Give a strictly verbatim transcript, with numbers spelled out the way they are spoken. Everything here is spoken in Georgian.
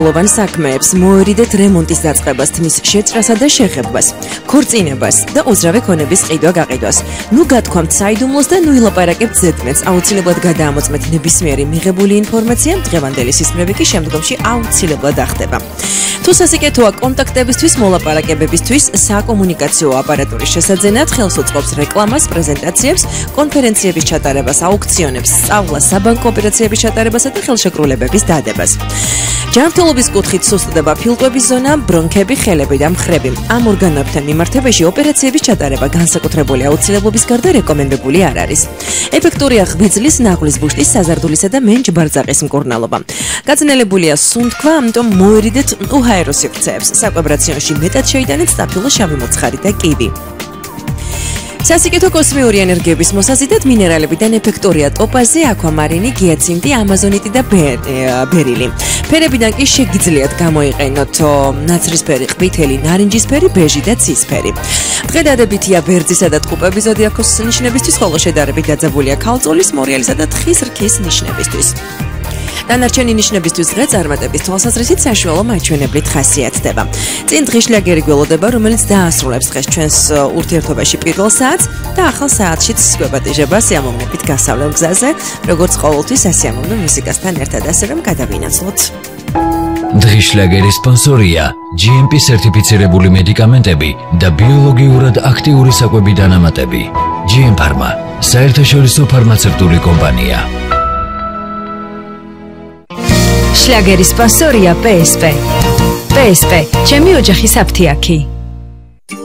ლოვან საქმეებს, მოერიდეთ რემონტის დაწყებას, თმის შეჭრასა და შეხებებას, ქორწინებას და უძრავი ქონების ყიდვა-გაყიდვას. ნუ გათქვამთ საიდუმლოს და ნუ ილაპარაკებთ ზედმეტს. აუცილებლად გადაამოწმეთ ნებისმიერი მიღებული ინფორმაცია, დღევანდელი სისმრები კი შემდგომში აუცილებლად ახდება. თუ სასიკეთოა კონტაქტებისთვის, მოლაპარაკებებისთვის, საკომუნიკაციო აპარატურის შესაძენად, ხელს უწყობს რეკლამას, პრეზენტაციებს, კონფერენციების ჩატარებას, აუქციონებს, სწავლას, საბანკო ოპერაციების ჩატარებასა და ხელშეკრულებების დადებას. ჯანმრთელობის კუთხით სუსტდება ფილტვების ზონა, ბრონქები, ხელები და მხრები. ამ ორგანოებთან მიმართებაში ოპერაციების ჩატარება განსაკუთრებული აუცილებლობის გარდა რეკომენდებული არ არის. ეფექტურია ღვიძლის, ნაღვლის ბუშტის, საზარდულისა და მენჯ-ბარძაყის მკურნალობა. გაძნელებულია სუნთქვა, ამიტომ მოერიდეთ უჰაერო სივრცეებს. საკვებრაციონში მეტად შეიტანეთ სტაფილო, შავი მოცხარი და კივი. სასიკეთო კოსმიური ენერგიების მოსაზიდად მინერალებიდან ეფექტურია ტოპაზი, აკვამარინი, გიაცინტი, ამაზონიტი და ბერილი. ფერებიდან კი შეგიძლიათ გამოიყენოთ ნაცრისფერი, ყვითელი, ნარინჯისფერი, ბეჟი და ცისფერი. დღე დადებითია ვერძისა და ტყუპების ზოდიაქოს ნიშნებისთვის, ხოლო შედარებით დაძაბულია ქალწულის, მორიალისა და თხის რქის ნიშნებისთვის. დანარჩენი ნიშნებისთვის დღე წარმატების თვალსაზრისით საშუალო მაჩვენებლით ხასიათდება. წინ დღეშლაგერი გველოდება, რომელიც დაასრულებს დღეს ჩვენს ურთიერთობაში პირველ საათს და ახალ საათშიც გვეპატიჟება სიამოვნებით გასავლელ გზაზე, როგორც ყოველთვის ასიამოვნო მუსიკასთან ერთად, ასე რომ გადავინაცვლოთ. დღეშლაგერის სპონსორია ჯი ემ პი სერტიფიცირებული მედიკამენტები და ბიოლოგიურად აქტიური საკვები დანამატები. ჯი ემ ფარმა, საერთაშორისო ფარმაცევტული კომპანია. შლაგერის სპონსორია პე ეს პე. პე ეს პე, ჩემი ოჯახის აფთიაქი.